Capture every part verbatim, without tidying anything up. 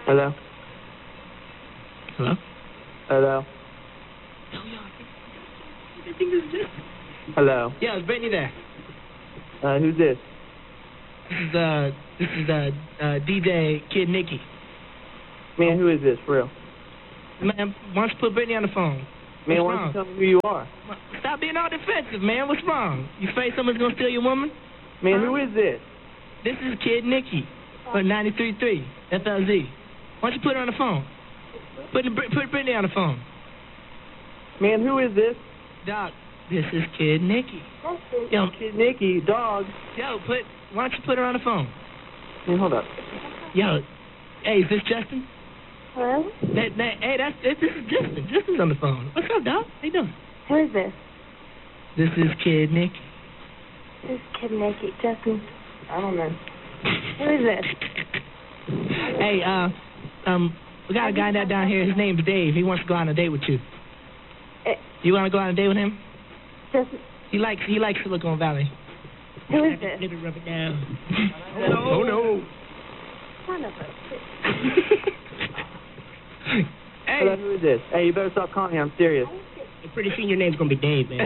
Hello? Hello? Hello? Hello? Yeah, it's Brittany there. Uh, who's this? This is, uh, this is, uh, uh, D J Kid Nicky. Man, who is this, for real? Man, why don't you put Brittany on the phone? Man, What's why don't wrong? you tell me who you are? Stop being all defensive, man. What's wrong? You afraid someone's gonna steal your woman? Man, huh? who is this? This is Kid Nicky for ninety-three point three F L Z. Why don't you put her on the phone? Put, put Brittany on the phone. Man, who is this? Doc, this is Kid Nicky. Yo, Kid Nicky, dog. yo, put, why don't you put her on the phone? Man, hold up. Yo, hey, is this Justin? Hello? That, that, hey, that's, this is Justin. Justin's on the phone. What's up, Doc? How you doing? Who is this? This is Kid Nicky. This is Kid Nicky. Justin, I don't know. Who is this? Hey, uh, um, we got a guy that down here. His name's Dave. He wants to go on a date with you. Uh, You want to go on a date with him? Justin, He likes he likes Silicon Valley. who is this? Let me rub it down. Oh no! Son of a Hey, Hello, who is this? Hey, you better stop calling me. I'm serious. pretty soon your name's gonna be Dave, man.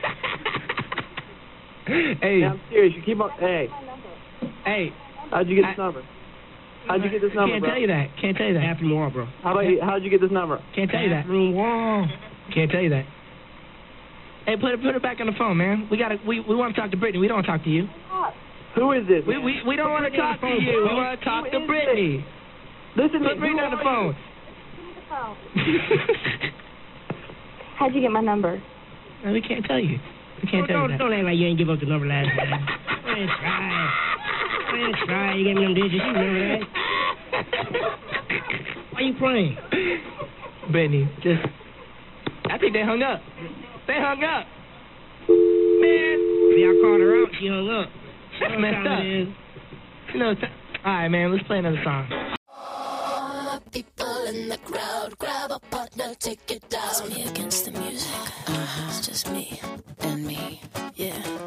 Hey, Yeah, I'm serious. You keep on. Hey, hey. how'd you get this I- number? How'd you get this number, Can't bro? tell you that. Can't tell you that. Bathroom wall, bro. How about you? How'd you get this number? Can't tell you that. Bathroom wall. Can't tell you that. Hey, put it put it back on the phone, man. We gotta we, we want to talk to Brittany. We don't want to talk to you. Who is this? We man? we, we don't want to talk to you. We want to talk Who to is Brittany. Listen to Put me. Brittany Who on the are phone. How'd you get my number? No, we can't tell you. We can't Oh, tell don't, you that. don't act like you ain't give up the number last time. Go ahead, try. Go ahead, try. You gave me them digits. You remember that? Why you playing? Brittany, just I think they hung up. They hung up. Man, See, I called her out. She hung up. that's You know what messed time up. it is. You know, th- all right, man. Let's play another song. People in the crowd, grab a partner, take it down. It's me against the music. Uh-huh. It's just me and me, yeah.